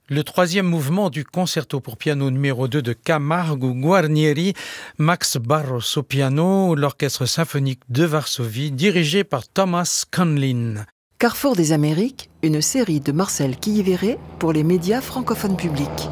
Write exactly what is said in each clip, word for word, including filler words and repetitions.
Le troisième mouvement du concerto pour piano numéro deux de Camargo Guarnieri, Max Barros au piano, l'orchestre symphonique de Varsovie, dirigé par Thomas Conlin. Carrefour des Amériques, une série de Marcel Quilliveré pour les médias francophones publics.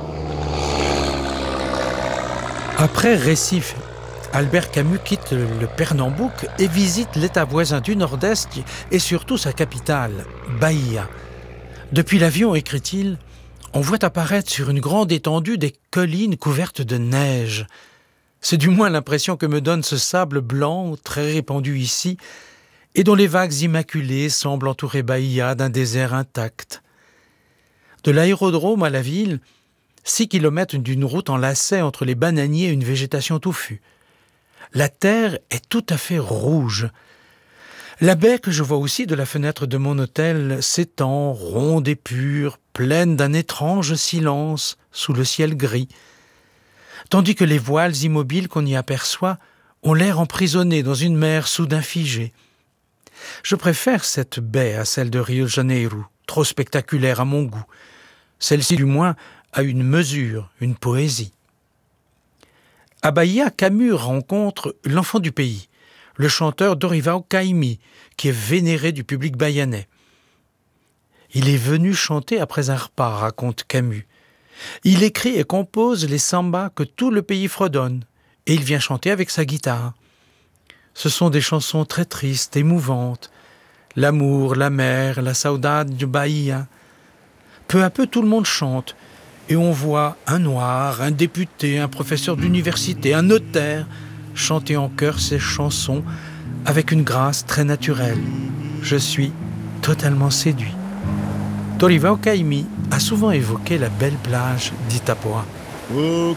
Après Recife, Albert Camus quitte le Pernambouc et visite l'État voisin du Nord-Est et surtout sa capitale, Bahia. Depuis l'avion, écrit-il, on voit apparaître sur une grande étendue des collines couvertes de neige. C'est du moins l'impression que me donne ce sable blanc, très répandu ici, et dont les vagues immaculées semblent entourer Bahia d'un désert intact. De l'aérodrome à la ville, six kilomètres d'une route en lacet entre les bananiers et une végétation touffue. La terre est tout à fait rouge. La baie que je vois aussi de la fenêtre de mon hôtel s'étend, ronde et pure, pleine d'un étrange silence sous le ciel gris, tandis que les voiles immobiles qu'on y aperçoit ont l'air emprisonnés dans une mer soudain figée. Je préfère cette baie à celle de Rio de Janeiro, trop spectaculaire à mon goût. Celle-ci, du moins, a une mesure, une poésie. À Bahia, Camus rencontre l'enfant du pays, le chanteur Dorival Caymmi, qui est vénéré du public bahianais. Il est venu chanter après un repas, raconte Camus. Il écrit et compose les sambas que tout le pays fredonne, et il vient chanter avec sa guitare. Ce sont des chansons très tristes, émouvantes. L'amour, la mer, la saudade de Bahia. Peu à peu, tout le monde chante, et on voit un noir, un député, un professeur d'université, un notaire, chanter en chœur ces chansons avec une grâce très naturelle. Je suis totalement séduit. Dorival Caymmi a souvent évoqué la belle plage d'Itapoa. O